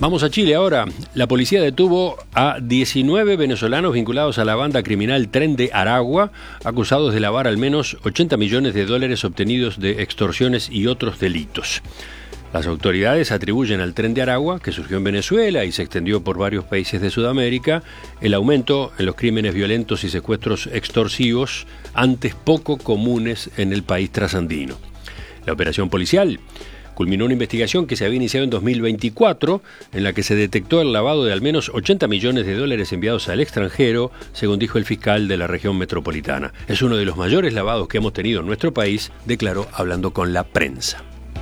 Vamos a Chile ahora. La policía detuvo a 19 venezolanos vinculados a la banda criminal Tren de Aragua, acusados de lavar al menos $80 millones obtenidos de extorsiones y otros delitos. Las autoridades atribuyen al Tren de Aragua, que surgió en Venezuela y se extendió por varios países de Sudamérica, el aumento en los crímenes violentos y secuestros extorsivos, antes poco comunes en el país trasandino. La operación policial culminó una investigación que se había iniciado en 2024, en la que se detectó el lavado de al menos $80 millones enviados al extranjero, según dijo el fiscal de la región metropolitana. Es uno de los mayores lavados que hemos tenido en nuestro país, declaró hablando con la prensa.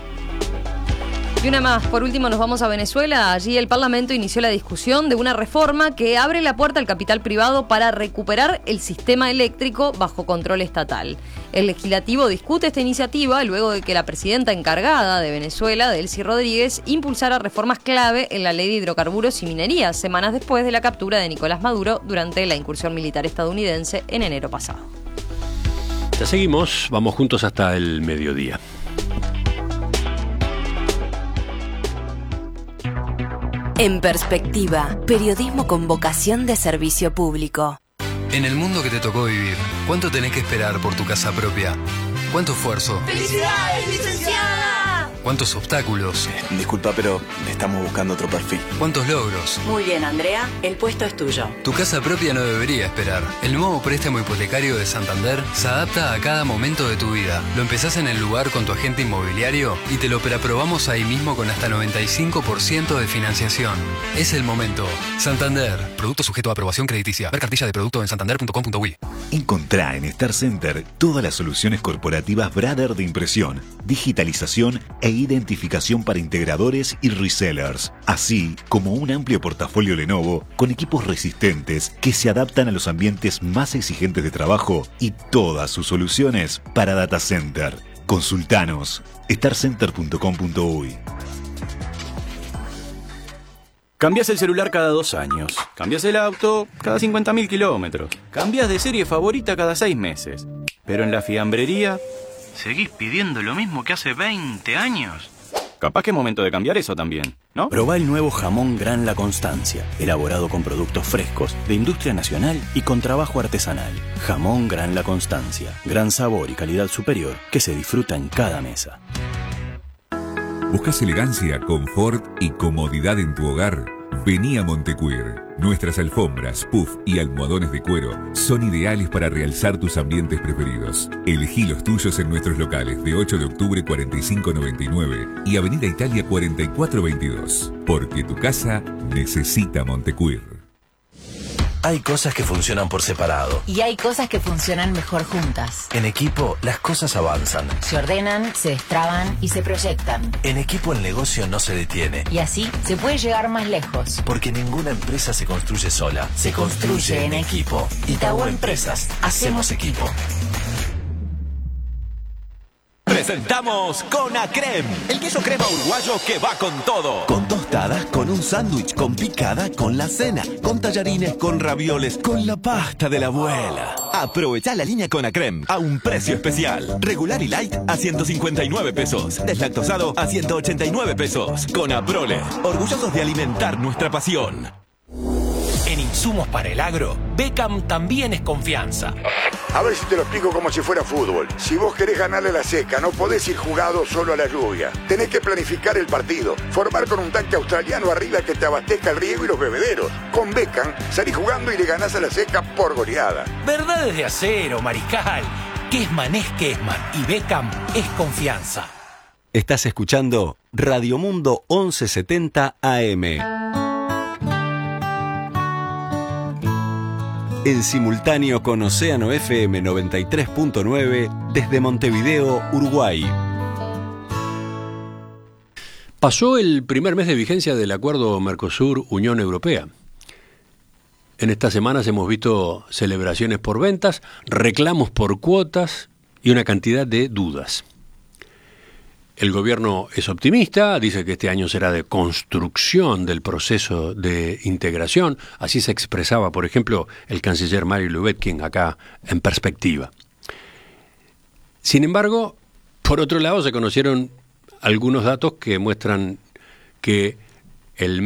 Y una más, por último nos vamos a Venezuela. Allí el Parlamento inició la discusión de una reforma que abre la puerta al capital privado para recuperar el sistema eléctrico bajo control estatal. El legislativo discute esta iniciativa luego de que la presidenta encargada de Venezuela, Delcy Rodríguez, impulsara reformas clave en la ley de hidrocarburos y minería, semanas después de la captura de Nicolás Maduro durante la incursión militar estadounidense en enero pasado. Ya seguimos, vamos juntos hasta el mediodía. En Perspectiva, periodismo con vocación de servicio público. En el mundo que te tocó vivir, ¿cuánto tenés que esperar por tu casa propia? ¿Cuánto esfuerzo? ¡Felicidades, licenciada! ¿Cuántos obstáculos? Disculpa, pero estamos buscando otro perfil. ¿Cuántos logros? Muy bien, Andrea, el puesto es tuyo. Tu casa propia no debería esperar. El nuevo préstamo hipotecario de Santander se adapta a cada momento de tu vida. Lo empezás en el lugar con tu agente inmobiliario y te lo preaprobamos ahí mismo con hasta 95% de financiación. Es el momento. Santander. Producto sujeto a aprobación crediticia. Ver cartilla de producto en santander.com.uy. Encontrá en Star Center todas las soluciones corporativas Brother de impresión, digitalización e identificación para integradores y resellers, así como un amplio portafolio Lenovo con equipos resistentes que se adaptan a los ambientes más exigentes de trabajo y todas sus soluciones para data center. Consultanos starcenter.com.uy. Cambias el celular cada 2 años. Cambias el auto cada 50.000 kilómetros. Cambias de serie favorita cada 6 meses. Pero en la fiambrería seguís pidiendo lo mismo que hace 20 años. Capaz que es momento de cambiar eso también, ¿no? Probá el nuevo jamón Gran La Constancia, elaborado con productos frescos, de industria nacional y con trabajo artesanal. Jamón Gran La Constancia, gran sabor y calidad superior que se disfruta en cada mesa. ¿Buscas elegancia, confort y comodidad en tu hogar? Vení a Montecuir. Nuestras alfombras, puff y almohadones de cuero son ideales para realzar tus ambientes preferidos. Elegí los tuyos en nuestros locales de 8 de octubre 4599 y Avenida Italia 4422. Porque tu casa necesita Montecuir. Hay cosas que funcionan por separado. Y hay cosas que funcionan mejor juntas. En equipo, las cosas avanzan. Se ordenan, se destraban y se proyectan. En equipo, el negocio no se detiene. Y así se puede llegar más lejos. Porque ninguna empresa se construye sola. Se construye en equipo. Itaú Empresas. Hacemos equipo. Presentamos Conacrem, el queso crema uruguayo que va con todo. Con tostadas, con un sándwich, con picada, con la cena, con tallarines, con ravioles, con la pasta de la abuela. Aprovechá la línea Conacrem a un precio especial. Regular y light a 159 pesos. Deslactosado a 189 pesos. Conaprole, orgullosos de alimentar nuestra pasión. En insumos para el agro, Beckham también es confianza. A ver si te lo explico como si fuera fútbol. Si vos querés ganarle a la seca, no podés ir jugado solo a la lluvia. Tenés que planificar el partido. Formar con un tanque australiano arriba que te abastezca el riego y los bebederos. Con Beckham, salís jugando y le ganás a la seca por goleada. Verdades de acero, Mariscal. Kessman es Kessman y Beckham es confianza. Estás escuchando Radio Mundo 1170 AM. En simultáneo con Océano FM 93.9 desde Montevideo, Uruguay. Pasó el primer mes de vigencia del acuerdo Mercosur-Unión Europea. En estas semanas hemos visto celebraciones por ventas, reclamos por cuotas y una cantidad de dudas. El gobierno es optimista, dice que este año será de construcción del proceso de integración. Así se expresaba, por ejemplo, el canciller Mario Lubetkin acá en Perspectiva. Sin embargo, por otro lado, se conocieron algunos datos que muestran que el